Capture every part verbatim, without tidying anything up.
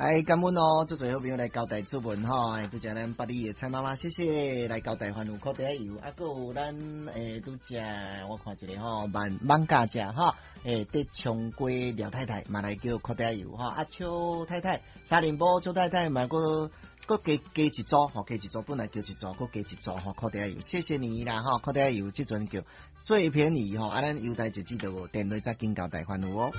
哎，感恩哦，做最好朋友来交代出门吼，哎，拄则咱八里的蔡妈妈，谢谢来交代番有靠底油，啊，还有咱诶拄则我看一个吼，万万家食吼，诶，得冲龟廖太太嘛来叫靠底油吼，啊，邱太太、沙林波邱太太嘛个个加加一组吼，加一组本来叫一组，个加一组吼，靠底油，谢谢你啦吼，靠底油即阵叫最便宜吼，啊，咱邮台就记得哦，电话再紧交代番有哦。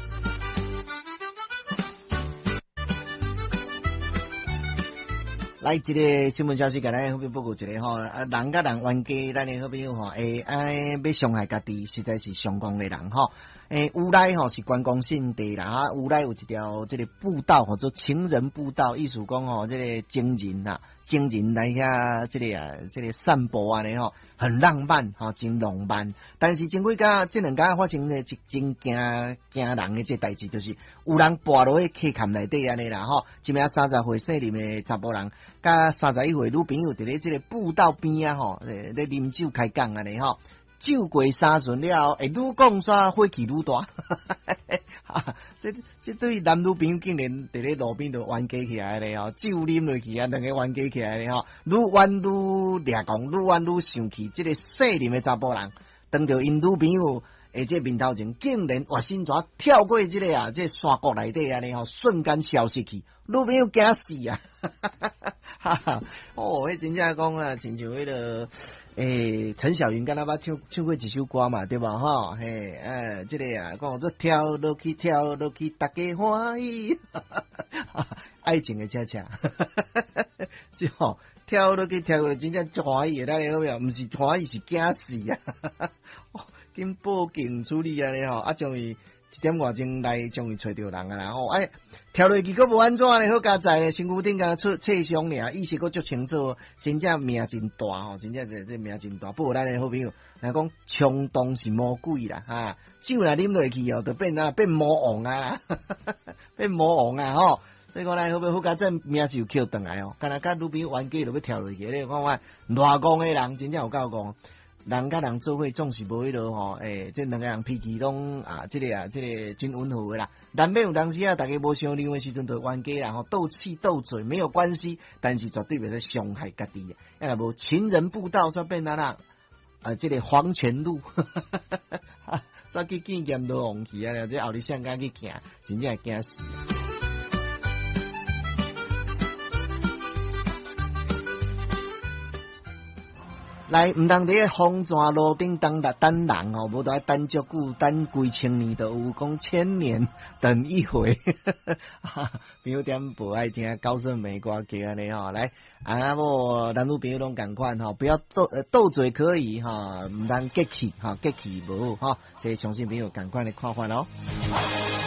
来，这个新闻消息，甲咱好朋友报告一个吼，啊，人甲人冤家，咱的好朋友吼，诶，安要伤害家己，实在是上讲的人吼。诶，有来吼是观光胜地啦，哈，有来有一条这个步道吼，做情人步道，意思讲吼，这个情人呐，情人来遐这个啊，这个散步安尼吼，很浪漫吼，真浪漫。但是前几家这两家发生的一真惊惊人的这代志，就是有人跋落去溪坎内底安尼啦吼，一名三十岁姓林的查甫人。甲三十一岁女朋友伫咧即个步道边啊吼，咧啉酒开讲安尼吼，酒过三巡了后，会愈讲煞火气愈大。这这对男女朋友竟然伫咧路边就冤家起来咧吼，酒啉落去啊，两个冤家起来咧吼，愈冤愈掠讲，愈冤愈生气。即、这个细林的查甫人，当着因女朋友诶，这面头前竟然活身蛇跳过即、这个啊，这个山谷内底安尼吼，瞬间消失去，女朋友惊死啊！哈哈，哦，迄真正讲啊，亲像迄个诶，陈小云敢若捌唱唱过一首歌嘛，对吧？吼，嘿，诶，即、这个啊，讲做跳落去，跳落去，大家欢喜，爱情的恰恰，是吼，跳落去，跳落去，真正足欢喜的，咱好未？毋是欢喜，是惊死啊！紧报警处理安尼吼，啊，将伊。一点外钟来将伊找着人啊，然后哎跳落去，佫无安怎咧？好加载咧，身躯顶甲出切伤尔，意识佫足清楚，真正命真大吼，真正这这命真大。不过咱诶好朋友，来讲冲动是魔鬼啦，哈，酒若啉落去哦，就变啊变魔王啊，变魔王啊吼。所以讲咱好朋友好加这命是有扣转来哦，敢若甲女朋友冤家就要跳落去，你看看偌戆诶人，真正有够戆。人甲人做伙总是无迄落吼，诶、欸，这两个人脾气拢啊，这个啊，这个真温和的啦。难免有当时啊，大家无相恋的时阵就冤家啦，吼，斗气斗嘴没有关系，但是绝对袂使伤害家己。要若无情人步道煞变哪啦？啊，这个黄泉路，煞去见见都红去啊！这后日上间去行，真正惊死。来，毋通伫风泉路顶等啦等人哦，无得等足久，等几千年都有讲千年等一回。朋友点不爱听高胜美歌曲安尼吼，来啊无男女朋友拢共款吼，不要斗斗嘴可以哈，毋通激气哈，激气无好哈，这相信朋友共款的看法咯。